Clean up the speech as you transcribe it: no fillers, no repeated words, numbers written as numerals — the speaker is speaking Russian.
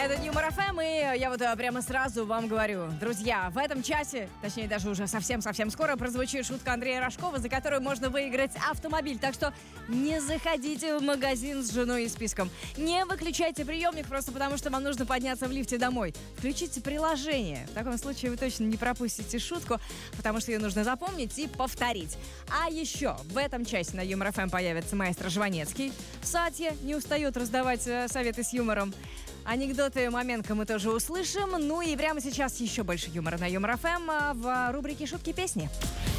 Это Юмор ФМ, и я вот прямо сразу вам говорю, друзья, в этом часе, точнее даже уже совсем-совсем скоро прозвучит шутка Андрея Рожкова, за которую можно выиграть автомобиль. Так что не заходите в магазин с женой и списком. Не выключайте приемник просто потому, что вам нужно подняться в лифте домой. Включите приложение. В таком случае вы точно не пропустите шутку, потому что ее нужно запомнить и повторить. А еще в этом часе на Юмор ФМ появится маэстро Жванецкий. Сатья не устает раздавать советы с юмором. Анекдоты Маменко мы тоже услышим. Ну и прямо сейчас еще больше юмора на Юмор ФМ в рубрике «Шутки песни».